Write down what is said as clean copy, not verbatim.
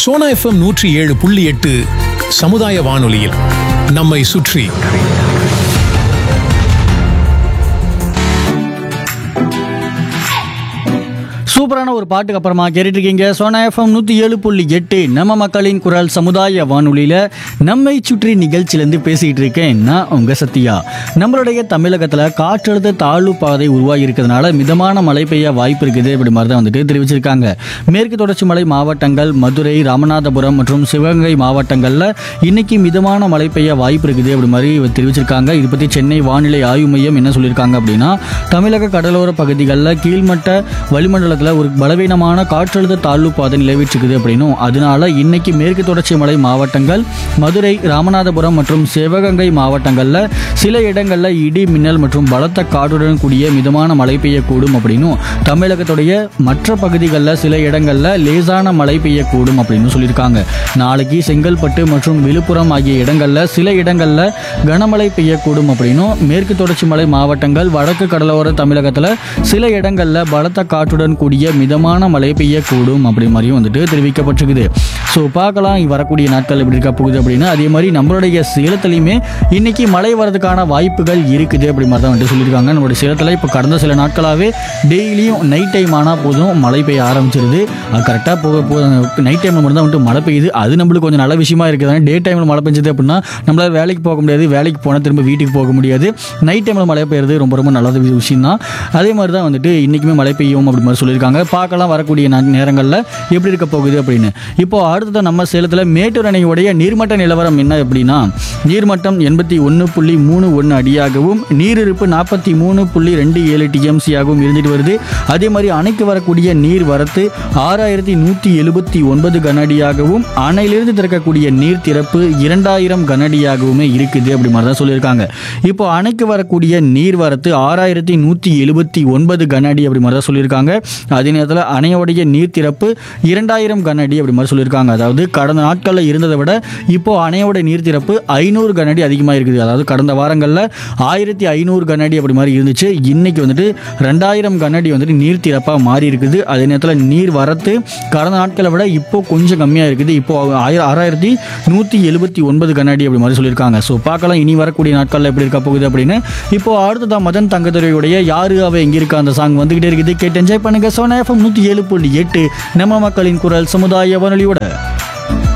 Sona FM 107.8 சமுதாய வானொலியில் நம்மை சுற்றி. சூப்பரான ஒரு பாட்டுக்கு அப்புறமா கேட்டுட்டு இருக்கீங்க சோனா எஃப்எம் 107.8 நம்ம மக்களின் குரல் சமுதாய வானொலியில் நம்மை சுற்றி நிகழ்ச்சியிலேருந்து பேசிகிட்டு இருக்கேன் நான் உங்கள் சத்யா. நம்மளுடைய தமிழகத்தில் காற்றழுத்த தாழ்வு பாதை உருவாகி இருக்கிறதுனால மிதமான மழை பெய்ய வாய்ப்பு இருக்குது இப்படி மாதிரி தான் வந்துட்டு தெரிவிச்சிருக்காங்க. மேற்கு தொடர்ச்சி மலை மாவட்டங்கள் மதுரை, ராமநாதபுரம் மற்றும் சிவகங்கை மாவட்டங்களில் இன்னைக்கு மிதமான மழை பெய்ய வாய்ப்பு இருக்குது அப்படி மாதிரி தெரிவிச்சிருக்காங்க. இது பற்றி சென்னை வானிலை ஆய்வு மையம் என்ன சொல்லியிருக்காங்க அப்படின்னா, தமிழக கடலோர பகுதிகளில் கீழ்மட்ட வளிமண்டலத்தில் ஒரு பலவீனமான காற்றழுத்த தாழ்வு பாதை நிலவிட்டிருக்குது அப்படின்னும், அதனால இன்னைக்கு மேற்கு தொடர்ச்சி மலை மாவட்டங்கள் மதுரை, ராமநாதபுரம் மற்றும் சிவகங்கை மாவட்டங்களில் சில இடங்களில் இடி மின்னல் மற்றும் பலத்த காற்றுடன் கூடிய மிதமான மழை பெய்யக்கூடும் அப்படின்னும், தமிழகத்துடைய மற்ற பகுதிகளில் சில இடங்களில் லேசான மழை பெய்யக்கூடும் அப்படின்னு சொல்லியிருக்காங்க. நாளைக்கு செங்கல்பட்டு மற்றும் விழுப்புரம் ஆகிய இடங்களில் சில இடங்களில் கனமழை பெய்யக்கூடும் அப்படின்னும், மேற்கு தொடர்ச்சி மலை மாவட்டங்கள் வடக்கு கடலோர தமிழகத்தில் சில இடங்களில் பலத்த காற்றுடன் கூடிய மிதமான மழை பெய்யக்கூடும் அப்படி மாதிரியும் வந்துட்டு தெரிவிக்கப்பட்டிருக்குது. ஸோ பார்க்கலாம் வரக்கூடிய நாட்கள் எப்படி இருக்க போகுது அப்படின்னு. அதே மாதிரி நம்மளுடைய சேலத்துலையுமே இன்னைக்கு மழை வரதுக்கான வாய்ப்புகள் இருக்குது அப்படி மாதிரி தான் வந்துட்டு சொல்லியிருக்காங்க. நம்மளுடைய சேலத்தில் இப்போ கடந்த சில நாட்களாகவே டெய்லியும் நைட் டைம் ஆனால் போதும் மழை பெய்ய ஆரம்பிச்சிருது. அது கரெக்டாக போக நைட் டைமில் மட்டும் தான் வந்துட்டு மழை பெய்யுது. அது நம்மளுக்கு கொஞ்சம் நல்ல விஷயமா இருக்குது. டே டைமில் மழை பெஞ்சது அப்படின்னா நம்மளால் வேலைக்கு போக முடியாது, வேலைக்கு போனால் திரும்ப வீட்டுக்கு போக முடியாது. நைட் டைமில் மழை பெய்யுறது ரொம்ப ரொம்ப நல்ல விஷயம் தான். அதே மாதிரி தான் வந்துட்டு இன்றைக்குமே மழை பெய்யும் அப்படி மாதிரி சொல்லியிருக்காங்க. பார்க்கலாம் வரக்கூடிய நேரங்களில் எப்படி இருக்க போகுது அப்படின்னு. இப்போ அடுத்ததான் நம்ம சேலத்தில் மேட்டூர் அணையுடைய நீர்மட்ட நிலவரம் என்ன அப்படின்னா, நீர்மட்டம் 81.31 அடியாகவும் நீரிருப்பு 43.27 டிஎம்சியாகவும் இருந்துட்டு வருது. அதே மாதிரி அணைக்கு வரக்கூடிய நீர் வரத்து 6179 கனஅடியாகவும் அணையிலிருந்து திறக்கக்கூடிய நீர் திறப்பு 2000 கனஅடியாகவுமே இருக்குது அப்படி மாதிரி தான் சொல்லியிருக்காங்க. இப்போ அணைக்கு வரக்கூடிய நீர் வரத்து 6179 கனஅடி அப்படி மாதிரி தான் சொல்லியிருக்காங்க. அதே நேரத்தில் அணையோடைய நீர் திறப்பு 2000 கனஅடி அப்படி மாதிரி சொல்லியிருக்காங்க. அதாவது கடந்த நாட்களில் இருந்ததை விட இப்போ அணையோட நீர் திறப்பு 500 கனஅடி அதிகமாக இருக்குது. அதாவது கடந்த வாரங்களில் 1500 கனஅடி அப்படி மாதிரி இருந்துச்சு. இன்னைக்கு வந்துட்டு 2000 கனஅடி வந்துட்டு நீர் திறப்பாக மாறி இருக்குது. அதே நேரத்தில் நீர் வரத்து கடந்த நாட்களை விட இப்போ கொஞ்சம் கம்மியாக இருக்குது. இப்போ 6179 கனஅடி அப்படி மாதிரி சொல்லியிருக்காங்க. ஸோ பார்க்கலாம் இனி வரக்கூடிய நாட்களில் எப்படி இருக்க போகுது அப்படின்னு. இப்போ அடுத்ததான் மதன் தங்கத்துறையுடைய யாரு அவ எங்க இருக்கா அந்த சாங் வந்துகிட்டே இருக்குது. கேட்டு என்ஜாய் பண்ணுங்க. சோனா எஃப்எம் 107.8 நம்ம மக்களின் குரல் சமுதாய வானொலியோட.